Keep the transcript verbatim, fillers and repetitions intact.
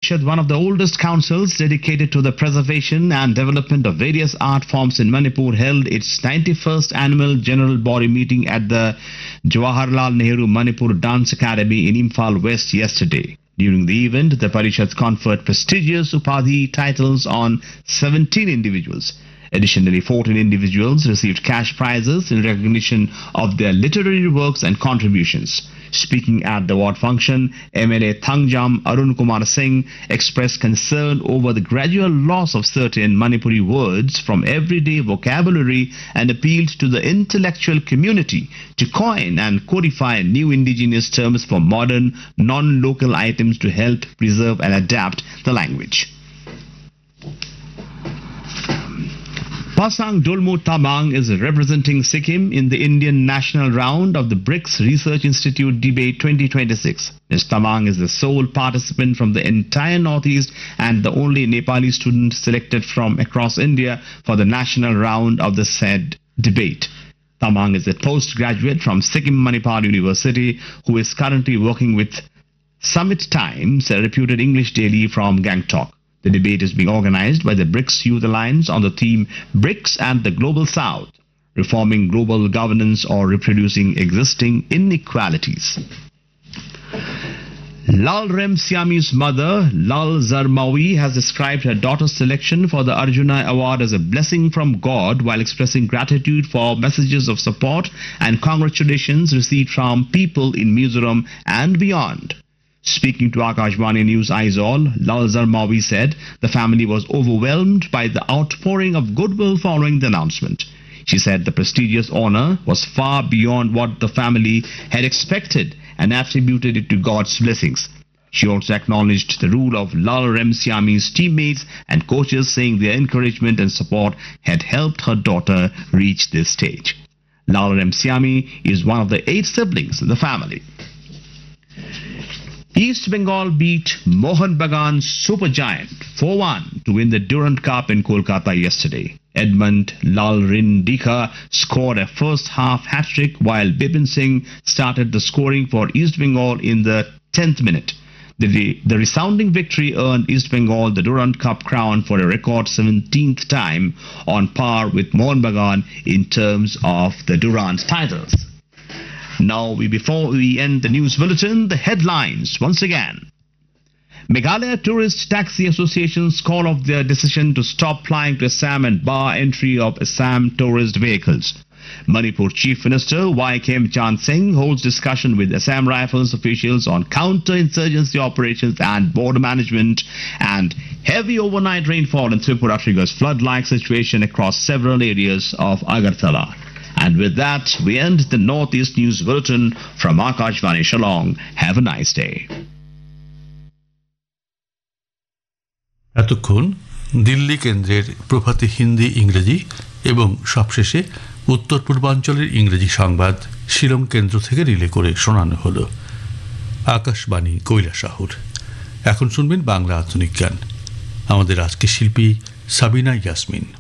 Parishad, one of the oldest councils dedicated to the preservation and development of various art forms in Manipur, held its ninety-first annual general body meeting at the Jawaharlal Nehru Manipur Dance Academy in Imphal West yesterday. During the event, the Parishad conferred prestigious Upadhi titles on seventeen individuals. Additionally, fourteen individuals received cash prizes in recognition of their literary works and contributions. Speaking at the award function, M L A Thangjam Arun Kumar Singh expressed concern over the gradual loss of certain Manipuri words from everyday vocabulary and appealed to the intellectual community to coin and codify new indigenous terms for modern, non-local items to help preserve and adapt the language. Pasang Dolmo Tabang is representing Sikkim in the Indian national round of the BRICS Research Institute Debate twenty twenty-six. Miz Tabang is the sole participant from the entire Northeast and the only Nepali student selected from across India for the national round of the said debate. Tabang is a postgraduate from Sikkim Manipal University who is currently working with Summit Times, a reputed English daily from Gangtok. The debate is being organized by the BRICS Youth Alliance on the theme BRICS and the Global South, reforming global governance or reproducing existing inequalities. Lal Remsiami's mother, Lal Zarmawi, has described her daughter's selection for the Arjuna Award as a blessing from God while expressing gratitude for messages of support and congratulations received from people in Mizoram and beyond. Speaking to Akashvani News Aizawl, Lal Zarmawi said the family was overwhelmed by the outpouring of goodwill following the announcement. She said the prestigious honor was far beyond what the family had expected and attributed it to God's blessings. She also acknowledged the role of Lal Remsiami's teammates and coaches, saying their encouragement and support had helped her daughter reach this stage. Lal Remsiami is one of the eight siblings in the family. East Bengal beat Mohun Bagan Supergiant four one to win the Durand Cup in Kolkata yesterday. Edmund Lalrindika scored a first half hat-trick while Bipin Singh started the scoring for East Bengal in the tenth minute. The, the resounding victory earned East Bengal the Durand Cup crown for a record seventeenth time, on par with Mohun Bagan in terms of the Durand titles. Now, we, before we end the news bulletin, the headlines once again. Meghalaya Tourist Taxi Association's call of their decision to stop flying to Assam and bar entry of Assam tourist vehicles. Manipur Chief Minister Y. Khemchand Singh holds discussion with Assam Rifles officials on counter-insurgency operations and border management, and heavy overnight rainfall in Tripura triggers flood-like situation across several areas of Agartala. And with that, we end the Northeast News Bulletin from Akashvani Shillong. Have a nice day. এতক্ষণ দিল্লি কেন্দ্রের প্রভাতী হিন্দি ইংরেজি এবং সবশেষে উত্তর পূর্বাঞ্চলের ইংরেজি সংবাদ শিলং কেন্দ্র থেকে রিলে করে শোনানো হলো। আকাশবাণী কৈলাসহর। এখন শুনবেন বাংলা আধুনিক গান। আমাদের আজকের শিল্পী সাবিনা ইয়াসমিন।